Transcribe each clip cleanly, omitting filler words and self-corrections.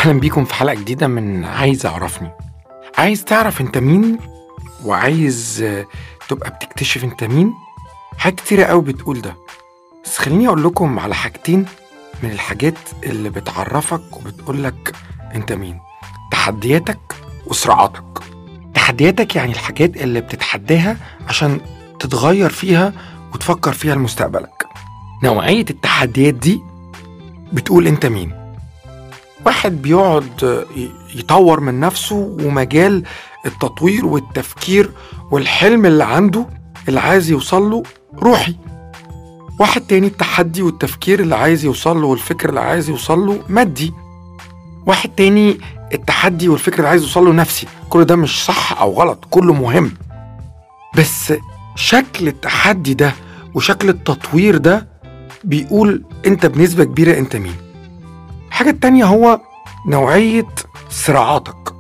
أهلا بيكم في حلقة جديدة من عايز أعرفني. عايز تعرف أنت مين وعايز تبقى بتكتشف أنت مين. حاجات كتيرة قوي بتقول ده، بس خليني أقول لكم على حاجتين من الحاجات اللي بتعرفك وبتقولك أنت مين: تحدياتك وصراعاتك. تحدياتك يعني الحاجات اللي بتتحداها عشان تتغير فيها وتفكر فيها لمستقبلك. نوعية التحديات دي بتقول أنت مين. واحد بيقعد يطور من نفسه ومجال التطوير والتفكير والحلم اللي عنده اللي عايز يوصله روحي. واحد تاني التحدي والتفكير اللي عايز يوصله والفكر اللي عايز يوصله مادي. واحد تاني التحدي والفكر اللي عايز يوصله نفسي. كل ده مش صح أو غلط، كله مهم، بس شكل التحدي ده وشكل التطوير ده بيقول انت بنسبة كبيرة انت مين. الحاجة التانية هو نوعية صراعاتك.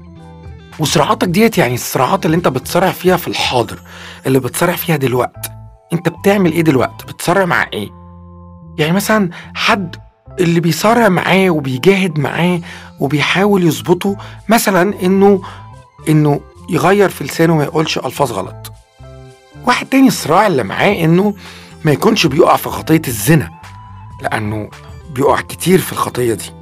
وصراعاتك ديت يعني الصراعات اللي انت بتصارع فيها في الحاضر، اللي بتصارع فيها دلوقت. انت بتعمل ايه دلوقت؟ بتصارع مع ايه؟ يعني مثلا حد اللي بيصارع معاه وبيجاهد معاه وبيحاول يظبطه، مثلا انه يغير في لسانه وما يقولش الفاظ غلط. واحد تاني الصراع اللي معاه انه ما يكونش بيقع في خطية الزنا، لانه بيقع كتير في الخطية دي.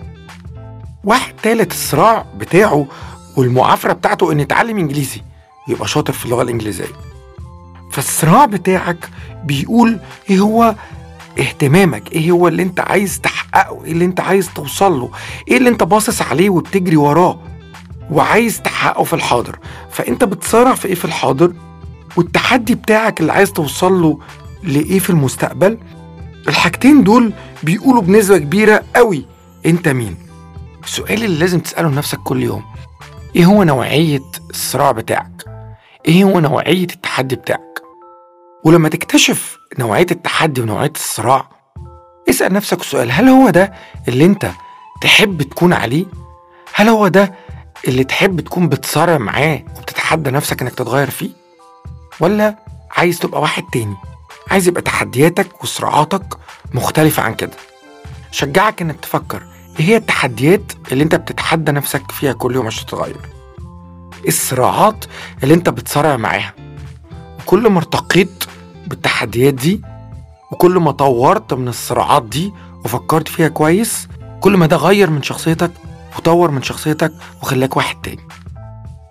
واحد تالت الصراع بتاعه والمعافرة بتاعته ان يتعلم انجليزي ويبقى شاطر في اللغة الانجليزية. فالصراع بتاعك بيقول ايه هو اهتمامك، ايه هو اللي انت عايز تحققه، ايه اللي انت عايز توصله، ايه اللي انت باصص عليه وبتجري وراه وعايز تحققه في الحاضر. فانت بتصارع في ايه في الحاضر، والتحدي بتاعك اللي عايز توصله لايه في المستقبل. الحاجتين دول بيقولوا بنسبة كبيرة قوي انت مين. السؤال اللي لازم تسأله لنفسك كل يوم: ايه هو نوعية الصراع بتاعك؟ ايه هو نوعية التحدي بتاعك؟ ولما تكتشف نوعية التحدي ونوعية الصراع، اسأل نفسك السؤال: هل هو ده اللي انت تحب تكون عليه؟ هل هو ده اللي تحب تكون بتصارع معاه وبتتحدى نفسك انك تتغير فيه؟ ولا عايز تبقى واحد تاني، عايز يبقى تحدياتك وصراعاتك مختلفة عن كده؟ شجعك انك تفكر ايه هي التحديات اللي انت بتتحدى نفسك فيها كل يوم عشان تتغير، ايه الصراعات اللي انت بتصارع معاها. وكل ما ارتقيت بالتحديات دي وكل ما طورت من الصراعات دي وفكرت فيها كويس، كل ما ده غير من شخصيتك وطور من شخصيتك وخلاك واحد تاني.